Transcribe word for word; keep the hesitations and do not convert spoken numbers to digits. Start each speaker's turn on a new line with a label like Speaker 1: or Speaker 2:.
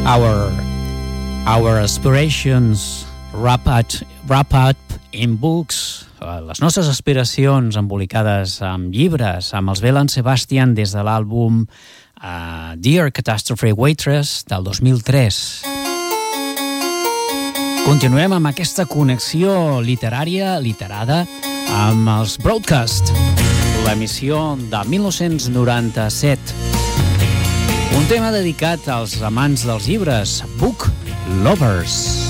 Speaker 1: Our, our aspirations wrap up, wrap up in books. Les nostres aspiracions embolicades amb llibres, amb els Belle Sebastian des de l'àlbum uh, Dear Catastrophe Waitress del dos mil tres. Continuem amb aquesta connexió literària, literada, amb els Broadcast, l'emissió de mil nou-cents noranta-set. Un tema dedicat als amants dels llibres, Book Lovers.